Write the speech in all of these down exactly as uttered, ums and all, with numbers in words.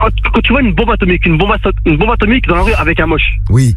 quand, quand tu vois une bombe atomique, une bombe, une bombe atomique dans la rue avec un moche. Oui.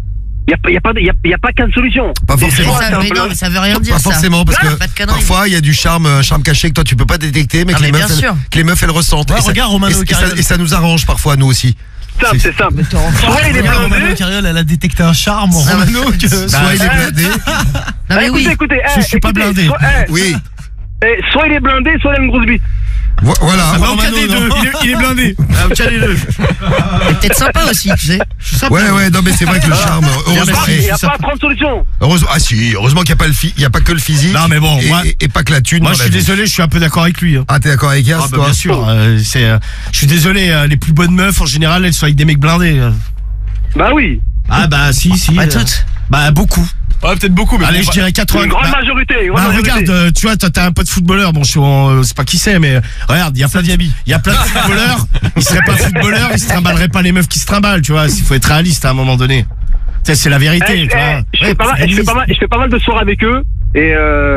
Il n'y a, y a, pas, y a, y a pas qu'une solution. Pas forcément. Ça, mais non, mais ça veut rien dire. Pas ça. forcément, parce Ouais, que parfois il y a du charme, un charme caché que toi tu peux pas détecter, mais, ah, que, mais les meufs, elles, que les meufs elles ressentent. Ouais, et, regarde ça, Romano et, et, ça, et ça nous arrange parfois, nous aussi. Simple, c'est simple. Soit il est Romano blindé. Cariole, elle a détecté un charme en Romano. que- Soit il est blindé. Non, mais écoutez, oui. écoutez, Je eh, suis pas écoutez, blindé. Soit, eh, Oui. eh, soit il est blindé, soit il a une grosse bite. Vo- Voilà. Ah, Aucun Romano, des non. deux, il est, il est blindé. Ah, tiens-les-le. C'est peut-être sympa aussi, tu sais. Je suis sympa. Ouais, ouais, non, mais c'est vrai que le charme, heureusement, Il n'y a eh, pas trente solutions. heureusement, ah si, heureusement qu'il n'y a pas le fi- il y a pas que le physique. Non, mais bon, et, moi- et, et pas que la thune. Moi, dans je la suis vie. désolé, je suis un peu d'accord avec lui. Hein. Ah, t'es d'accord avec Yass, Ah, bah, toi? bien sûr. euh, c'est, euh, je suis désolé, euh, les plus bonnes meufs en général, elles sont avec des mecs blindés. euh. Bah oui. Ah bah si, si. Pas euh, toutes. Bah beaucoup. Ouais, peut-être beaucoup, mais Allez, bon, je bah, dirais quatre-vingts. Une grande bah, majorité. Une bah, grande majorité. regarde, euh, tu vois, toi t'as un pote footballeur, bon je suis en, euh, c'est pas qui c'est, mais euh, regarde, il y a plein de il y a plein de footballeurs, ils seraient pas footballeurs, ils se trimballeraient pas les meufs qui se trimballent, tu vois, il faut être réaliste à un moment donné. Tu sais, c'est la vérité, Eh, tu vois. eh, je Ouais, fais pas mal- c'est je fais pas mal- je fais pas mal de soirs avec eux. Et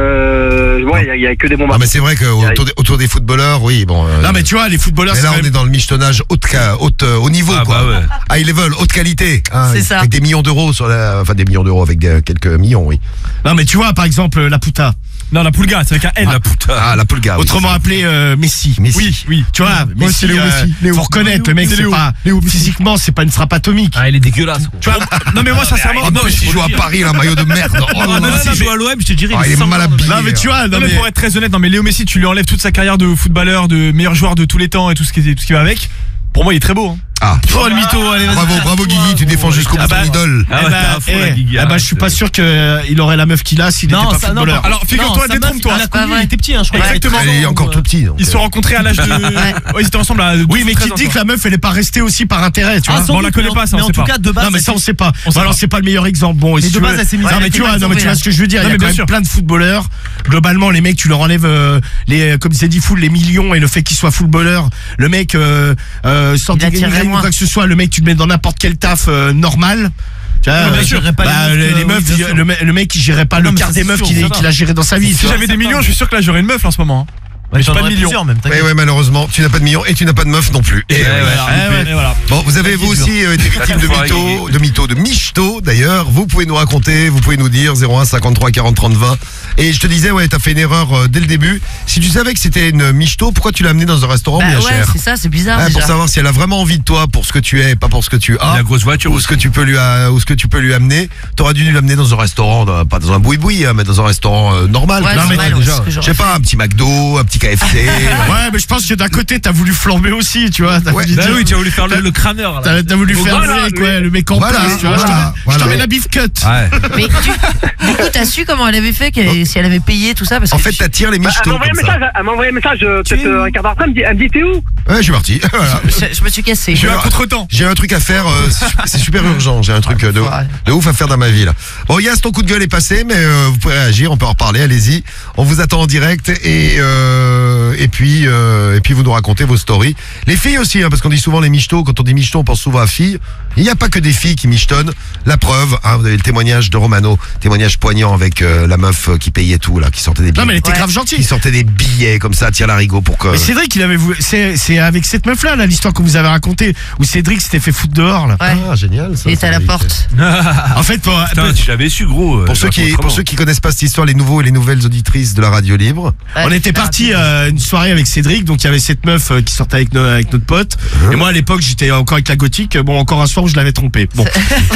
euh. Ouais, il n'y a que des bons Ah, matchs. mais c'est vrai qu'autour des, autour des footballeurs, oui, bon. euh, Non mais tu vois, les footballeurs, mais c'est là, quand on même- est dans le michetonnage haute, ca- haute, euh, haut niveau, Ah, quoi. bah ouais. High level, haute qualité. hein, C'est ça. Avec des millions d'euros sur la, enfin des millions d'euros avec des- quelques millions, oui. Non mais tu vois, par exemple, la puta. Non, la Pulga, c'est avec un N. La putain. Ah, la Pulga. oui, Autrement c'est appelé euh, Messi. Messi. Oui, oui. Tu vois, Moi, Messi, c'est Léo euh, Messi. Léo. faut reconnaître, Léo. le mec, C'est c'est Léo. pas, Léo Messi. physiquement, c'est pas une frappe atomique. Ah, il est dégueulasse. Tu vois, Non, mais moi, sincèrement. ça. Oh non, si je joue à Paris, là, un maillot de merde. Oh, Ah, non, non, non, non, s'il joue à l'O M, je te dirais. Ah, il est sans- mal habillé. non mais tu vois, Non, non mais mais pour être très honnête, non mais Léo Messi, tu lui enlèves toute sa carrière de footballeur, de meilleur joueur de tous les temps et tout ce qui, tout ce qui va avec. Pour moi, il est très beau. Hein. Ah. oh le mytho, allez, vas-y. Bravo, bravo Guigui, tu défends jusqu'au bout Ah bah, ton idole. Ah Ah ouais, bah, t'es à fond, la eh, Guigui, ah bah, arrête. je suis pas sûr qu'il aurait la meuf qu'il a s'il était Non, pas ça, non, footballeur. par- alors, figure-toi, Non, sa détrompe-toi. meuf, il a pas vrai. Il était petit, hein, je crois. Exactement. Elle est encore tout petit. donc, Ils se sont rencontrés à l'âge de. Ouais, ils étaient ensemble à. Oui, mais qui treize ans, dit quoi. que la meuf elle est pas restée aussi par intérêt, tu Ah, vois. sans Bon, on la doute, connaît mais en- pas, ça, on mais en sait tout pas. cas de base. Non, mais ça on sait pas. On sait Bon, alors pas. c'est pas le meilleur exemple. Bon, et Mais si de tu base, veux- elle s'est mise Non, à- mais elle tu était vois, mal non mais tu tombée, vois là. ce que je veux dire. Il Non, y a mais quand bien même sûr. plein de footballeurs. Globalement, les mecs, tu leur enlèves euh, les, comme c'est dit, full les millions et le fait qu'ils soient footballeurs. Le mec, euh, euh, sans Il dégainer attirerait ou moins. quoi que ce soit, le mec, tu le mets dans n'importe quel taf euh, normal. Tu vois, Non, bien euh, sûr. bah, Pas les les, meufs, les euh, meufs, oui, bien il- sûr. le, me- le mec, il gérait pas Non, le mais quart ça, des c'est meufs sûr, qu'il ça va. qu'il a géré dans sa vie. tu Si vois. j'avais des millions, je suis sûr que là j'aurais une meuf là, en ce moment. hein. Mais j'ai pas de millions. Oui, ouais, malheureusement, tu n'as pas de millions et tu n'as pas de meuf non plus. Et, Et euh, voilà. Et voilà. Bon, vous avez vous aussi euh, été victime de mythos, de mythos, de michto d'ailleurs. Vous pouvez nous raconter, vous pouvez nous dire zéro un cinquante-trois quarante trente vingt. Et je te disais, ouais, t'as fait une erreur euh, dès le début. Si tu savais que c'était une michto, pourquoi tu l'as amenée dans un restaurant Bah bien ouais, cher? c'est ça, c'est bizarre Ouais, déjà. pour savoir si elle a vraiment envie de toi pour ce que tu es, pas pour ce que tu as. La grosse voiture Ou ce que tu peux lui, a- ou ce que tu peux lui amener. T'aurais dû l'amener dans un restaurant, dans- pas dans un boui-boui, hein, mais dans un restaurant euh, normal. Ouais, Non, mais normal, ouais, déjà, c'est ce que je j'aurais sais pas, un petit McDo, un petit K F C. Ouais, mais je pense que d'un côté, t'as voulu flamber aussi, tu vois. T'as Ouais, voulu Bah dire- oui, tu as voulu faire le, le crâneur là. T'as t'as voulu faire Voilà, le mec, mais- ouais, le mec en Voilà, place, tu vois. voilà, je t'en- voilà. je t'en mets la beef cut. Ouais. Mais tu, du coup, t'as su comment elle avait fait, qu'elle- si elle avait payé tout ça parce En que fait, tu- t'attires les Bah, elle michtos m'a envoyé un comme ça. message, elle m'a envoyé un message euh, peut-être euh, un quart d'heure après, elle me dit, elle me dit t'es où? Ouais, je suis parti. Voilà. je, je me suis cassé. J'ai eu un contretemps. J'ai un truc à faire, euh, c'est su- c'est super urgent. J'ai un truc euh, de, de ouf à faire dans ma vie là. Bon, Yass, ton coup de gueule est passé, mais euh, vous pouvez réagir, on peut en reparler. Allez-y, on vous attend en direct et euh, et puis euh, et puis vous nous racontez vos stories. Les filles aussi, hein, parce qu'on dit souvent les michtos. Quand on dit michtos, on pense souvent à filles. Il n'y a pas que des filles qui michetonnent. La preuve, hein, vous avez le témoignage de Romano, témoignage poignant avec euh, la meuf euh, qui payait tout là, qui sortait des billets. Non, mais elle était Ouais. grave Qui gentille. sortait des billets comme ça, tire l'arigot pour que. Mais Cédric, il avait voulu. C'est c'est avec cette meuf-là, là, l'histoire que vous avez racontée, où Cédric s'était fait foutre dehors, là. Ouais. Ah, génial. Ça, Il était à la ça, porte. En fait, pour, Putain, tu l'avais su, gros. Pour ceux qui pour ceux qui connaissent pas cette histoire, les nouveaux et les nouvelles auditrices de la radio libre. on était parti euh, une soirée avec Cédric, donc il y avait cette meuf euh, qui sortait avec, no- avec notre pote. Et moi à l'époque j'étais encore avec la gothique. Bon, encore un soir où je l'avais trompé. Bon.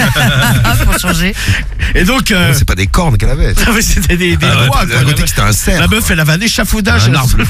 Ah, pour changer. Et donc euh, Oh, c'est pas des cornes qu'elle avait. non, mais c'était des, des Ah ouais, doigts, la quoi. gothique, c'était un cerf. La meuf, elle avait un échafaudage. Un arbre.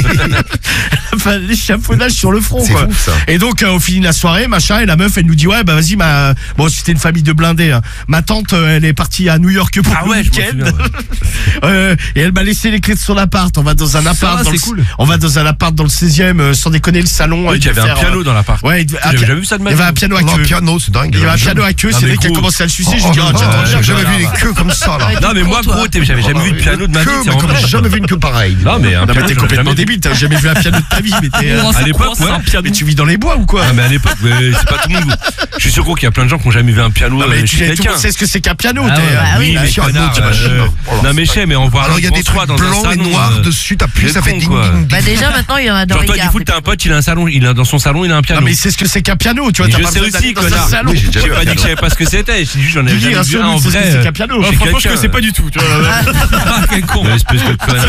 Enfin, un échafaudage sur le front, C'est quoi. fou, ça. Et donc, euh, on finit la soirée, machin, et la meuf, elle nous dit, ouais, bah vas-y, ma, bon, c'était une famille de blindés, hein. Ma tante, euh, elle est partie à New York pour Ah le ouais, je m'en week-end. souviens, ouais. Euh, et elle m'a laissé les clés de son appart. On va dans un Ça appart, va, dans le, c'est cool. on va dans un appart dans le seizième, euh, sans déconner, le salon. Oui, il il y avait devait un faire, piano euh, dans l'appart. Ouais, il devait- un J'avais pia- jamais vu ça de ma il y avait vie. un piano à Non, queue. piano, c'est dingue. Il y avait un piano à queue, Non, c'est mais vrai qui a gros. commencé à le sucer. Oh, J'ai dit, oh, oh, tiens, oh, attends, j'ai viens, jamais viens, vu viens. des queues comme ça là. Non, mais moi, gros, t'es- j'avais jamais vu de piano de ma vie. Queue, c'est mais en comme vrai. j'ai jamais vu une queue pareille. Non, mais un Non, mais piano, t'es j'en ai complètement jamais vu. débile, t'as jamais vu un piano de ta vie, mais t'es, euh, À l'époque, ouais. mais tu vis dans les bois ou quoi? Ah, mais à l'époque, mais c'est pas tout le monde. Je suis sûr gros qu'il y a plein de gens qui ont jamais vu un piano Non, mais euh, tu chez sais, tout le quelqu'un. monde sait ce que c'est qu'un piano. Ah t'es, ouais, euh, bah oui, oui, mais sûr, connard, tu imagines. euh, Oh là, non mais je sais, mais on voit Alors il y a des trucs François dans un blancs et salon, noirs euh, dessus, t'appuies, c'est ça fait con, ding quoi. ding Bah ding. déjà maintenant il y en a dans Genre les toi du gares. coup t'as un pote, il a un salon, il a dans son salon, il a un piano. Non, mais c'est ce que c'est qu'un piano, tu vois. Mais T'as je pas sais besoin d'aller aussi, dans un connard. salon. Oui, j'ai déjà J'ai vu un pas dit que je piano. savais pas ce que c'était, j'ai dit j'en ai Guigui, jamais un vu un seul, en c'est ce que vrai. c'est qu'un piano. Ah, Chez franchement, je quelqu'un. connaissais pas du tout. Tu vois. Ah, quel con. Espèce de connard.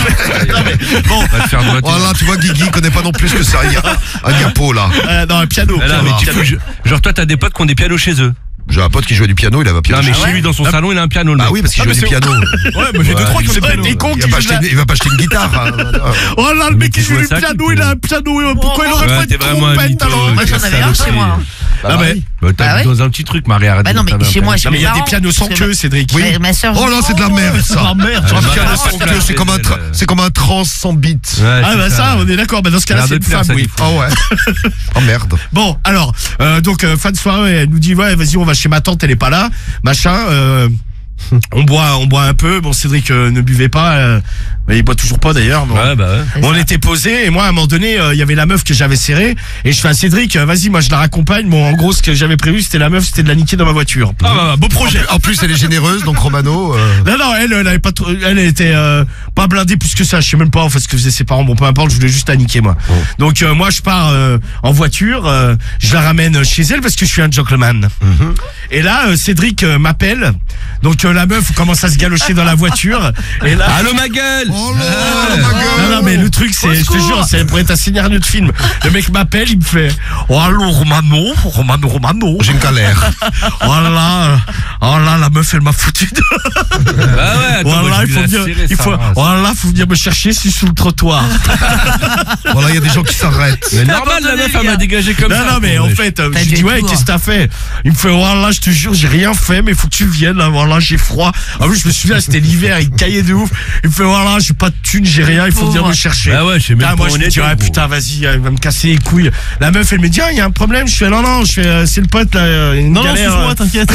Bon, Va te faire doigter. Voilà, tu vois, Guigui connaît pas non plus ce que ça. Il y a un diapo là. euh, non, un piano. Ah non, mais va. tu fous, je- genre toi t'as des potes qui ont des pianos chez eux. J'ai un pote qui jouait du piano, il avait un piano. Non mais chez chez lui. lui dans son salon il a un piano le Bah mec. oui, parce qu'il Ah, jouait mais du c'est- piano. Ouais, moi j'ai deux Ouais, trois qui ont des Ouais, pianos. t'es con Il qui va pas joue de la- acheter, il va pas acheter une guitare. hein. Oh là, le mec qui qui joue joue du ça, piano, qui il a peut- un piano. Pourquoi il aurait Ouais, pas t'es de vraiment un trompette mytho, alors? Moi j'en avais un chez moi. Ah, mais Bah t'as Bah vu ouais. dans un petit truc Marie arrête. Bah de non mais taper un chez moi piano. chez Non, mais il y mes a des parents, pianos sans parce que queue, Cédric. ma- Ma soeur. Oh là, c'est de la merde ça. merde. Ah, Un bah, piano bah, sans bah, queue, c'est comme un tra- bah, c'est comme un trans sans beat. Ouais, Ah c'est bah ça, on est d'accord. Bah dans ce cas-là, L'air c'est de une te plaire, femme, ça oui. dit. Oh ouais. Oh merde. Bon, alors, euh, donc euh, fin de soirée, elle nous dit ouais, vas-y, on va chez ma tante, elle est pas là, machin. Euh, on boit, on boit un peu. Bon, Cédric euh, ne buvait pas, euh, mais il boit toujours pas d'ailleurs. Bon. Ouais bah ouais. Bon, on était posé et moi à un moment donné euh, il y avait la meuf que j'avais serrée et je fais à Cédric euh, vas-y moi je la raccompagne. Bon en gros ce que j'avais prévu c'était la meuf c'était de la niquer dans ma voiture. Ah bah beau projet. En plus, elle est généreuse, donc Romano. euh, Non non elle elle avait pas trop, elle était euh, pas blindée plus que ça, je sais même pas en fait ce que faisaient ses parents, bon peu importe, je voulais juste la niquer moi. Donc euh, moi je pars euh, en voiture, euh, je la ramène chez elle parce que je suis un gentleman. Et là euh, Cédric euh, m'appelle. Donc euh, la meuf commence à se galocher dans la voiture et là Allô ma gueule. Oh là, Ouais. ma gueule. non, non, mais le truc, c'est, je te jure, c'est pour être un scénario de film. Le mec m'appelle, il me fait, oh, allô, Romano, Romano, Romano. J'ai une galère. Oh là, oh là, la meuf, elle m'a foutu de... Bah ouais, attends, Voilà, moi, il je faut vais la venir, serrer, il sa faut, race. voilà, faut venir me chercher, je suis sous le trottoir. Voilà, il y a des gens qui s'arrêtent. Mais normal la meuf elle m'a dégagé comme Non, ça. non, mais en fait, euh, T'as j'ai dû dit, être ouais, lourd. qu'est-ce que t'as fait? Il me fait, voilà, je te jure, j'ai rien fait, mais faut que tu viennes, là, voilà, j'ai froid. En plus, je me souviens, c'était l'hiver, il caillait de ouf. Il me fait, voilà, j'ai pas de thunes, j'ai rien, il faut venir me chercher. Bah ouais, je sais même Putain, pas moi où je on me est. dis, ouais, putain, vas-y, elle va me casser les couilles. La meuf, elle me dit, ah, il y a un problème. Je fais, non, non, je fais, euh, c'est le pote, là, euh, une Non non, galère. suis-moi, t'inquiète.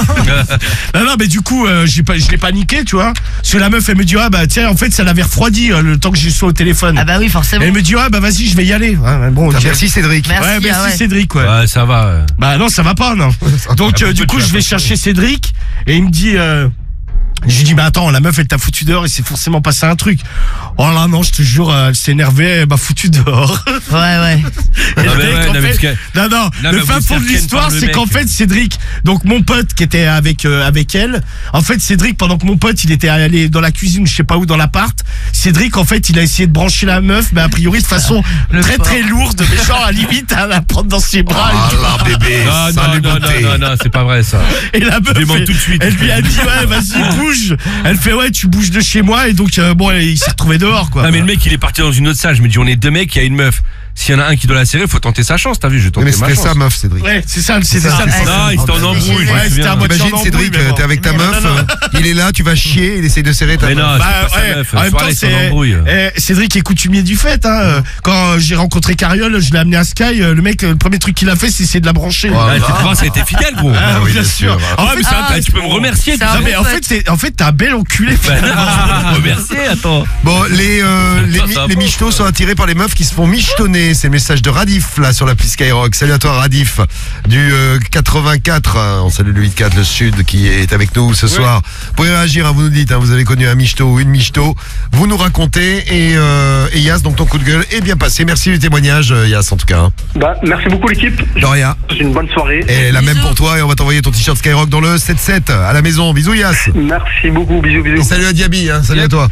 Non, non, mais du coup, euh, j'ai pas, je l'ai paniqué, tu vois. Parce que la meuf, elle me dit, ah, bah, tiens, en fait, ça l'avait refroidi, euh, le temps que j'y sois au téléphone. Ah bah oui forcément. Elle me dit, ah, bah, vas-y, je vais y aller. Ouais, ouais, bon, Putain, ok. Merci Cédric. Merci, Ouais, merci ah ouais. Cédric, ouais. Ouais, ça va. ouais. Bah non, ça va pas, non. Donc euh, Ah, du pourquoi coup, tu je l'as vais pas chercher Cédric et il me dit euh, je lui dis mais attends, la meuf elle t'a foutu dehors, il s'est forcément passé un truc. Oh là non, je te jure, euh, elle s'est énervée, elle m'a foutu dehors. Ouais ouais. Et Ah le bah mec, ouais, en non, mais fait- parce que- non, non, mais le vous fin fond de faire ken l'histoire, par le c'est mec. qu'en fait, Cédric, donc mon pote qui était avec euh, avec elle, en fait, Cédric, pendant que mon pote, il était allé dans la cuisine, je sais pas où, dans l'appart, Cédric, en fait, il a essayé de brancher la meuf, mais a priori de façon Le très porc. très lourde, mais genre à la limite à la prendre dans ses bras. Ah et, là, bébé. Non, non, Salut, non, non, beauté. non, non, c'est pas vrai ça. et la meuf, Je demande elle, tout de suite. elle lui a dit ouais, vas-y bouge. Elle fait ouais, tu bouges de chez moi et donc euh, bon, il s'est retrouvé dehors quoi. Non mais le mec il est parti dans une autre salle, je me dis on est deux mecs, il y a une meuf. S'il y en a un qui doit la serrer, faut tenter sa chance, t'as vu, je tente Mais ma c'était chance. ça, meuf, Cédric. Ouais, c'est ça, c'était ça. ça. le Ouais, problème. Non, il s'était en Ouais, embrouille, je me c'était un souviens. moitié Imagine en Cédric, embrouille, mais t'es avec ta bon. meuf, Non, non, non. euh, il est là, tu vas chier, il essaye de serrer ta Mais meuf. non, Bah, c'est pas sa ouais, meuf. en même temps, Soirée, c'est en c'est embrouille. eh, Cédric est coutumier du fait. Hein. euh, Quand euh, j'ai rencontré Cariole, je l'ai amené à Sky. euh, Le mec, euh, le premier truc qu'il a fait, c'est essayer de la brancher. Ouais. Ouais, tu crois, ça a été fidèle, gros. Ah, oui, bien bien sûr. sûr. En fait, c'est un- Ah, Tu peux me remercier, c'est tu un non, sais. mais en bon fait, pote. c'est- en fait, t'as un bel enculé. Remercier, attends. Bon, les, euh, les, Ça, mi- ça va les pas, michetots ça. sont attirés par les meufs qui se font michetonner. C'est le message de Radif, là, sur l'appli Skyrock. Salut à toi, Radif, du euh, quatre-vingt-quatre. Hein. On salue le huit quatre, le Sud, qui est avec nous ce soir. Vous pouvez réagir, hein, vous nous dites, hein, vous avez connu un michetot ou une michetot. Vous nous racontez. Et, euh, et Yas, donc ton coup de gueule est bien passé. Merci du témoignage, euh, Yas, en tout cas. Hein. Bah, merci beaucoup l'équipe. De rien. C'est une bonne soirée. Et la même Bisous. pour toi, et on va t'envoyer ton t-shirt Skyrock dans le sept sept à la maison. Bisous, Yas. Merci beaucoup, bisous, Et bisous. salut à Diaby, hein. Salut à toi.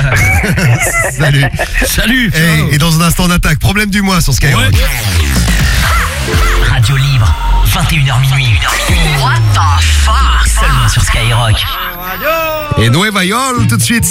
Salut. Salut. Et, et dans un instant, on attaque. Problème du mois sur Skyrock. Radio libre, vingt et une heures minuit. What the fuck? Seulement sur Skyrock. Et Nueva York tout de suite.